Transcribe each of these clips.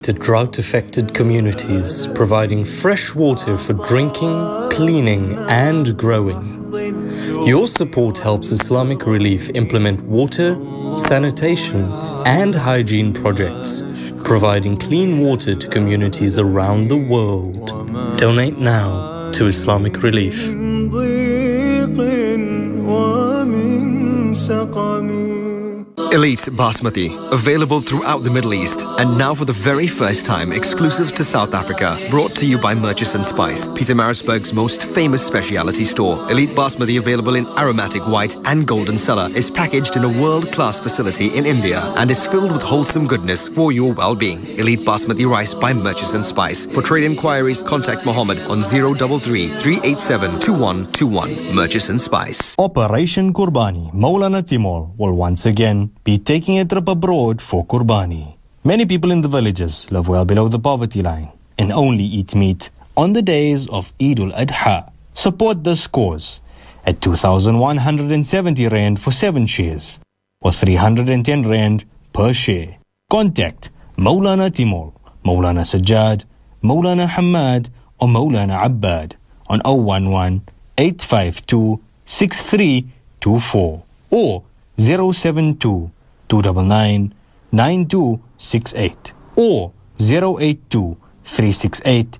to drought-affected communities, providing fresh water for drinking, cleaning and growing. Your support helps Islamic Relief implement water, sanitation and hygiene projects, providing clean water to communities around the world. Donate now to Islamic Relief. Elite Basmati, available throughout the Middle East, and now for the very first time exclusive to South Africa. Brought to you by Murchison Spice, Pietermaritzburg's most famous specialty store. Elite Basmati, available in aromatic white and golden cellar, is packaged in a world-class facility in India and is filled with wholesome goodness for your well-being. Elite Basmati rice by Murchison Spice. For trade inquiries, contact Mohammed on 033 387 2121. Murchison Spice. Operation Kurbani, Maulana Timur will once again be taking a trip abroad for Kurbani. Many people in the villages live well below the poverty line and only eat meat on the days of Eid al-Adha. Support this cause at 2,170 Rand for 7 shares or 310 Rand per share. Contact Maulana Timur, Maulana Sajjad, Maulana Hamad or Maulana Abbad on 011 852 6324 or 072 299 9268 or 082 368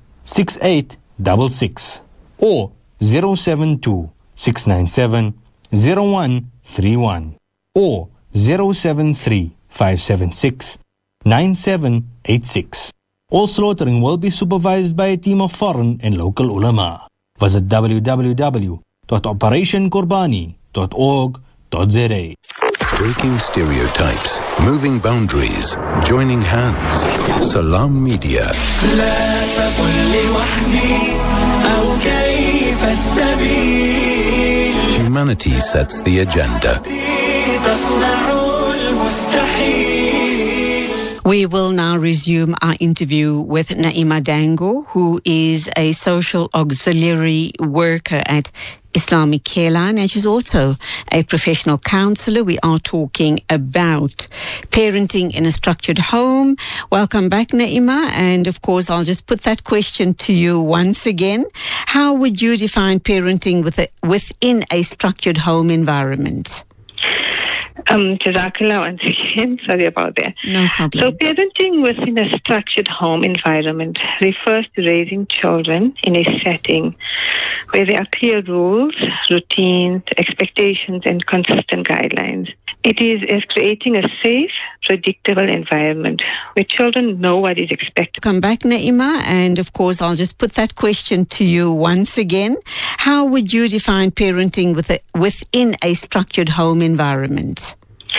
6866 or 072 697 0131 or 073 576 9786. All slaughtering will be supervised by a team of foreign and local ulama. Visit www.operationkurbani.org.za. Breaking stereotypes, moving boundaries, joining hands. Salam Media. Humanity sets the agenda. We will now resume our interview with Naima Dango, who is a social auxiliary worker at Islamic Careline, and she's also a professional counsellor. We are talking about parenting in a structured home. Welcome back, Naima. And of course, I'll just put that question to you once again. How would you define parenting within a structured home environment? Jazakallah once again. Sorry about that. No problem. So parenting within a structured home environment refers to raising children in a setting where there are clear rules, routines, expectations, and consistent guidelines. It is as creating a safe, predictable environment where children know what is expected. Come back, Naima, and of course, I'll just put that question to you once again. How would you define parenting within a structured home environment?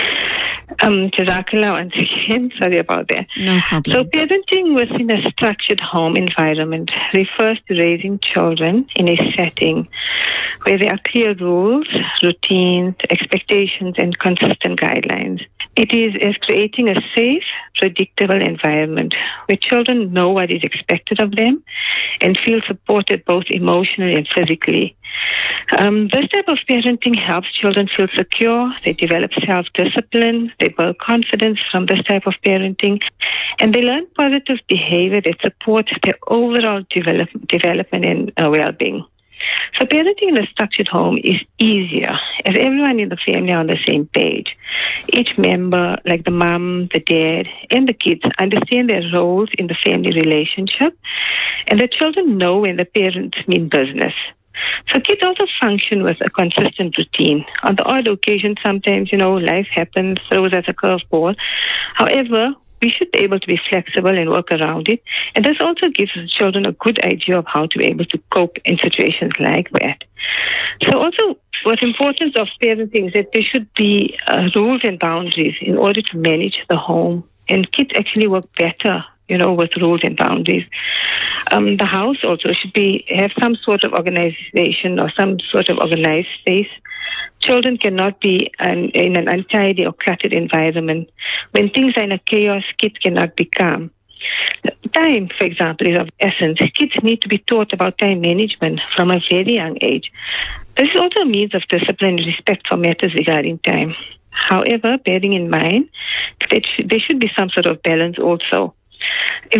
Jazakallah once again. Sorry about that. No problem. So parenting within a structured home environment refers to raising children in a setting where there are clear rules, routines, expectations, and consistent guidelines. It is as creating a safe, predictable environment where children know what is expected of them and feel supported both emotionally and physically. This type of parenting helps children feel secure, they develop self-discipline, they build confidence from this type of parenting, and they learn positive behavior that supports their overall development and well-being. So parenting in a structured home is easier as everyone in the family are on the same page. Each member, like the mom, the dad, and the kids, understand their roles in the family relationship, and the children know when the parents mean business. So kids also function with a consistent routine. On the odd occasion, sometimes, life happens, throws us a curveball. However, we should be able to be flexible and work around it. And this also gives the children a good idea of how to be able to cope in situations like that. So also, what's important of parenting is that there should be rules and boundaries in order to manage the home. And kids actually work better with rules and boundaries. The house also should have some sort of organization or some sort of organized space. Children cannot be in an untidy or cluttered environment. When things are in a chaos, kids cannot be calm. Time, for example, is of essence. Kids need to be taught about time management from a very young age. This is also a means of discipline and respect for matters regarding time. However, bearing in mind that there should be some sort of balance also. If